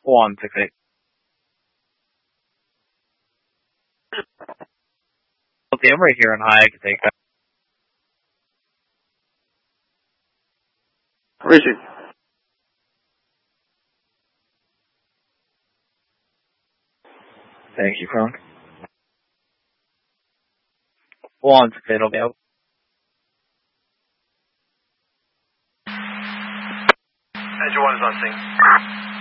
168. Okay, I'm right here on high. I can take that. Richard. Thank you, Kronk. 168, okay. Engine 1 is on scene.